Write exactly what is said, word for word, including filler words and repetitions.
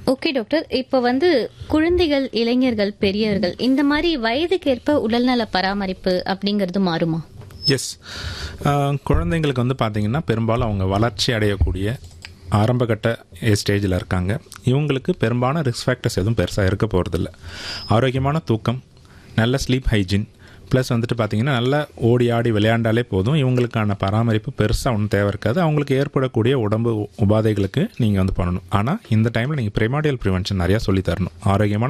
Okay doctor, இப்போ வந்து குழந்தைகள், இளைஞர்கள், பெரியவர்கள் இந்த மாதிரி வயதுக்கேற்ப உடல்நல பராமரிப்பு அப்படிங்கிறது மாறுமா? எஸ். குழந்தைங்களுக்கு வந்து பார்த்திங்கன்னா பெரும்பாலும் அவங்க வளர்ச்சி அடையக்கூடிய ஆரம்பகட்ட ஸ்டேஜில் இருக்காங்க. இவங்களுக்கு பெரும்பாலான ரிஸ்க் ஃபேக்டர்ஸ் எதுவும் பெருசாக இருக்க போகிறதில்ல. ஆரோக்கியமான தூக்கம், நல்ல ஸ்லீப் ஹைஜீன், ப்ளஸ் வந்துட்டு பார்த்திங்கன்னா நல்லா ஓடி ஆடி விளையாண்டாலே போதும். இவங்களுக்கான பராமரிப்பு பெருசாக ஒன்றும் தேவை இருக்காது. அவங்களுக்கு ஏற்படக்கூடிய உடம்பு உபாதைகளுக்கு நீங்கள் வந்து பண்ணணும். ஆனால் இந்த டைமில் நீங்கள் ப்ரிமார்டியல் ப்ரிவென்ஷன் நிறையா சொல்லித்தரணும். ஆரோக்கியமான